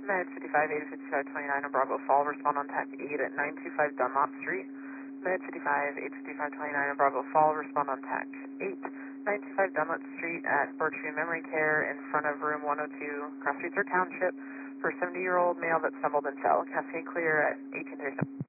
Med 55, 855, 29 on Bravo Fall, respond on TAC 8 at 925 Dunlop Street. Med 55, 855, 29 on Bravo Fall, respond on TAC 8, 925 Dunlop Street at Berkshire Memory Care in front of room 102, Cross Streets or Township, for a 70-year-old male that stumbled and fell. Cascade clear at 1837.